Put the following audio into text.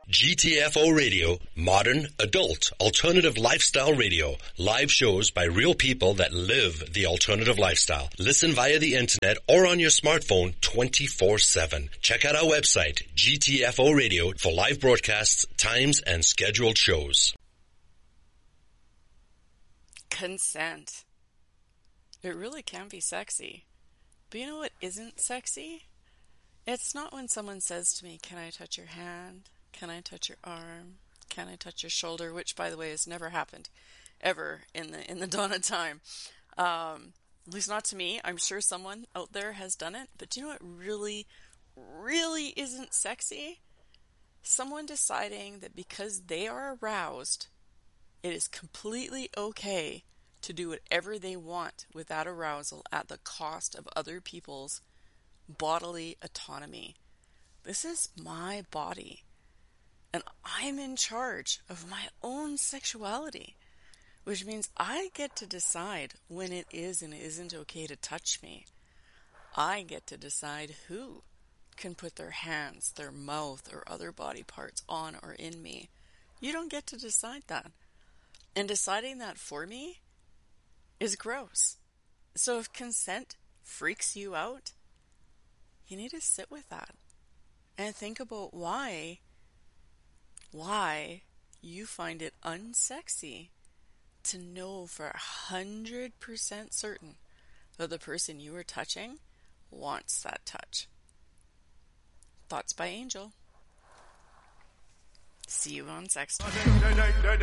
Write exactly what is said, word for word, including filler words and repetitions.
G T F O Radio, modern, adult, alternative lifestyle radio. Live shows by real people that live the alternative lifestyle. Listen via the internet or on your smartphone twenty-four seven. Check out our website, G T F O Radio, for live broadcasts, times, and scheduled shows. Consent. It really can be sexy. But you know what isn't sexy? It's not when someone says to me, "Can I touch your hand? Can I touch your arm? Can I touch your shoulder?" Which, by the way, has never happened, ever in the in the dawn of time. Um, at least not to me. I'm sure someone out there has done it. But do you know what really, really isn't sexy? Someone deciding that because they are aroused, it is completely okay to do whatever they want with that arousal at the cost of other people's bodily autonomy. This is my body. And I'm in charge of my own sexuality, which means I get to decide when it is and isn't okay to touch me. I get to decide who can put their hands, their mouth, or other body parts on or in me. You don't get to decide that. And deciding that for me is gross. So if consent freaks you out, you need to sit with that and think about why why you find it unsexy to know for a hundred percent certain that the person you are touching wants that touch. Thoughts by Angel. See you on Sex Talk.